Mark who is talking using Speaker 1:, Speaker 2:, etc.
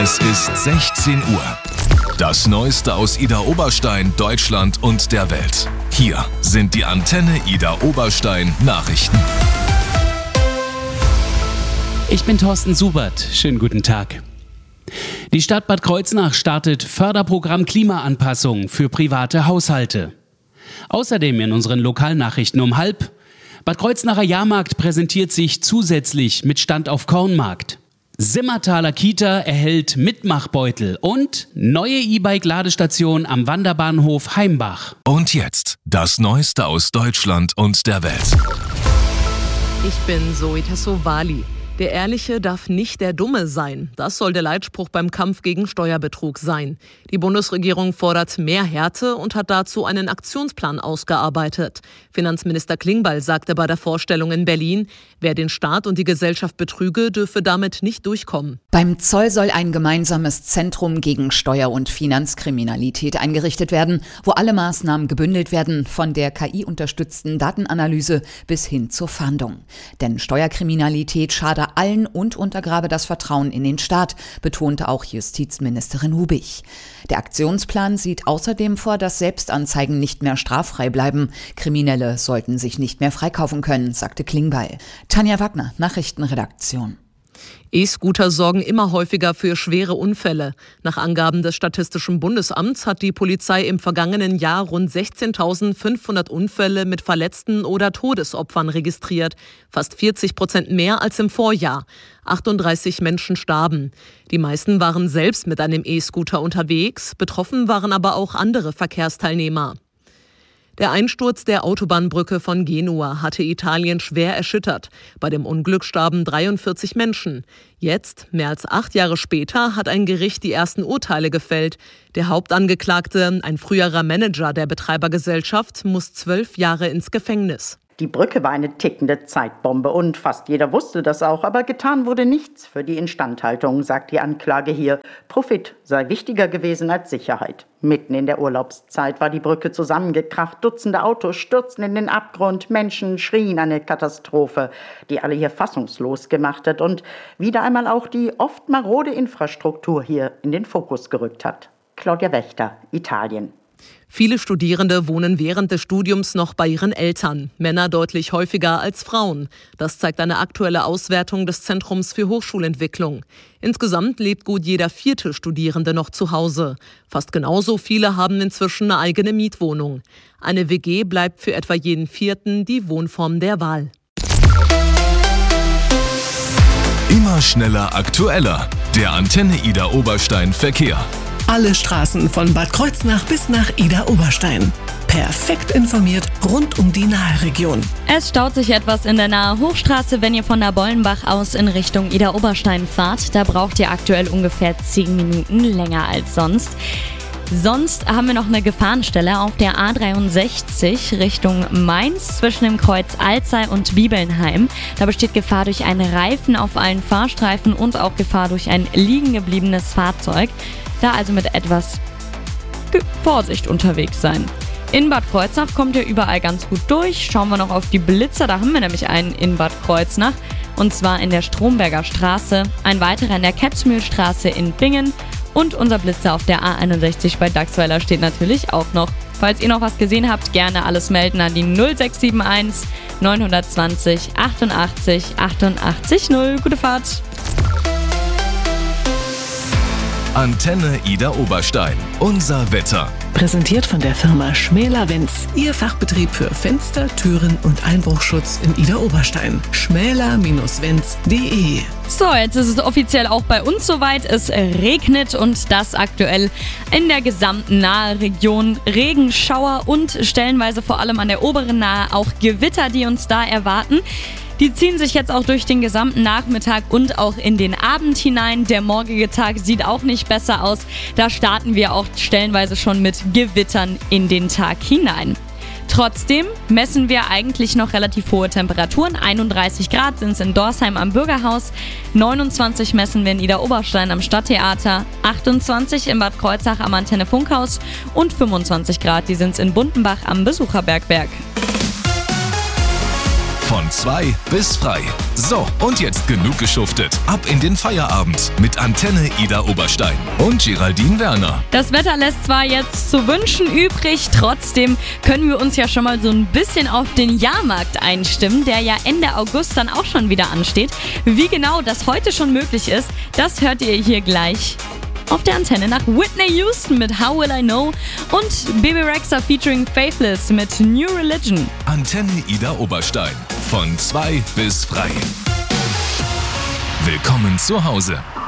Speaker 1: Es ist 16 Uhr. Das Neueste aus Idar Oberstein, Deutschland und der Welt. Hier sind die Antenne Idar Oberstein Nachrichten.
Speaker 2: Ich bin Thorsten Subert. Schönen guten Tag. Die Stadt Bad Kreuznach startet Förderprogramm Klimaanpassung für private Haushalte. Außerdem in unseren Lokalnachrichten um 12:30: Bad Kreuznacher Jahrmarkt präsentiert sich zusätzlich mit Stand auf Kornmarkt. Simmertaler Kita erhält Mitmachbeutel und neue E-Bike-Ladestation am Wanderbahnhof Heimbach.
Speaker 1: Und jetzt das Neueste aus Deutschland und der Welt.
Speaker 3: Ich bin Zoe Tassovali. Der Ehrliche darf nicht der Dumme sein. Das soll der Leitspruch beim Kampf gegen Steuerbetrug sein. Die Bundesregierung fordert mehr Härte und hat dazu einen Aktionsplan ausgearbeitet. Finanzminister Klingbeil sagte bei der Vorstellung in Berlin, wer den Staat und die Gesellschaft betrüge, dürfe damit nicht durchkommen.
Speaker 4: Beim Zoll soll ein gemeinsames Zentrum gegen Steuer- und Finanzkriminalität eingerichtet werden, wo alle Maßnahmen gebündelt werden, von der KI-unterstützten Datenanalyse bis hin zur Fahndung. Denn Steuerkriminalität schade allen und untergrabe das Vertrauen in den Staat, betonte auch Justizministerin Hubig. Der Aktionsplan sieht außerdem vor, dass Selbstanzeigen nicht mehr straffrei bleiben. Kriminelle sollten sich nicht mehr freikaufen können, sagte Klingbeil. Tanja Wagner, Nachrichtenredaktion.
Speaker 3: E-Scooter sorgen immer häufiger für schwere Unfälle. Nach Angaben des Statistischen Bundesamts hat die Polizei im vergangenen Jahr rund 16.500 Unfälle mit Verletzten oder Todesopfern registriert. Fast 40% mehr als im Vorjahr. 38 Menschen starben. Die meisten waren selbst mit einem E-Scooter unterwegs. Betroffen waren aber auch andere Verkehrsteilnehmer. Der Einsturz der Autobahnbrücke von Genua hatte Italien schwer erschüttert. Bei dem Unglück starben 43 Menschen. Jetzt, mehr als 8 Jahre später, hat ein Gericht die ersten Urteile gefällt. Der Hauptangeklagte, ein früherer Manager der Betreibergesellschaft, muss 12 Jahre ins Gefängnis.
Speaker 5: Die Brücke war eine tickende Zeitbombe und fast jeder wusste das auch, aber getan wurde nichts für die Instandhaltung, sagt die Anklage hier. Profit sei wichtiger gewesen als Sicherheit. Mitten in der Urlaubszeit war die Brücke zusammengekracht, Dutzende Autos stürzten in den Abgrund, Menschen schrien eine Katastrophe, die alle hier fassungslos gemacht hat und wieder einmal auch die oft marode Infrastruktur hier in den Fokus gerückt hat. Claudia Wächter, Italien.
Speaker 3: Viele Studierende wohnen während des Studiums noch bei ihren Eltern. Männer deutlich häufiger als Frauen. Das zeigt eine aktuelle Auswertung des Zentrums für Hochschulentwicklung. Insgesamt lebt gut jeder 4. Studierende noch zu Hause. Fast genauso viele haben inzwischen eine eigene Mietwohnung. Eine WG bleibt für etwa jeden 4. die Wohnform der Wahl.
Speaker 1: Immer schneller, aktueller. Der Antenne Idar Oberstein Verkehr.
Speaker 6: Alle Straßen von Bad Kreuznach bis nach Idar Oberstein. Perfekt informiert rund um die Nahregion.
Speaker 7: Es staut sich etwas in der Nahe Hochstraße, wenn ihr von der Bollenbach aus in Richtung Idar Oberstein fahrt. Da braucht ihr aktuell ungefähr 10 Minuten länger als sonst. Sonst haben wir noch eine Gefahrenstelle auf der A63 Richtung Mainz zwischen dem Kreuz Alzey und Bibelnheim. Da besteht Gefahr durch einen Reifen auf allen Fahrstreifen und auch Gefahr durch ein liegen gebliebenes Fahrzeug. Da also mit etwas Vorsicht unterwegs sein. In Bad Kreuznach kommt ihr überall ganz gut durch. Schauen wir noch auf die Blitzer, da haben wir nämlich einen in Bad Kreuznach. Und zwar in der Stromberger Straße, ein weiterer in der Ketzmühlstraße in Bingen und unser Blitzer auf der A61 bei Dachsweiler steht natürlich auch noch. Falls ihr noch was gesehen habt, gerne alles melden an die 0671 920 88 88 0. Gute Fahrt!
Speaker 1: Antenne Idar Oberstein. Unser Wetter.
Speaker 6: Präsentiert von der Firma Schmäler-Wenz. Ihr Fachbetrieb für Fenster, Türen und Einbruchschutz in Idar Oberstein. schmäler-wenz.de.
Speaker 7: So, jetzt ist es offiziell auch bei uns soweit. Es regnet und das aktuell in der gesamten Nahregion. Regenschauer und stellenweise vor allem an der oberen Nahe auch Gewitter, die uns da erwarten. Die ziehen sich jetzt auch durch den gesamten Nachmittag und auch in den Abend hinein. Der morgige Tag sieht auch nicht besser aus. Da starten wir auch stellenweise schon mit Gewittern in den Tag hinein. Trotzdem messen wir eigentlich noch relativ hohe Temperaturen. 31 Grad sind es in Dorsheim am Bürgerhaus, 29 messen wir in Idar Oberstein am Stadttheater, 28 in Bad Kreuznach am Antenne Funkhaus und 25 Grad, die sind es in Buntenbach am Besucherbergwerk.
Speaker 1: Von 2 bis frei. So, und jetzt genug geschuftet. Ab in den Feierabend mit Antenne Ida Oberstein und Geraldine Werner.
Speaker 7: Das Wetter lässt zwar jetzt zu wünschen übrig, trotzdem können wir uns ja schon mal so ein bisschen auf den Jahrmarkt einstimmen, der ja Ende August dann auch schon wieder ansteht. Wie genau das heute schon möglich ist, das hört ihr hier gleich auf der Antenne nach Whitney Houston mit How Will I Know und Bebe Rexha featuring Faithless mit New Religion.
Speaker 1: Antenne Ida Oberstein. Von 2 bis frei. Willkommen zu Hause.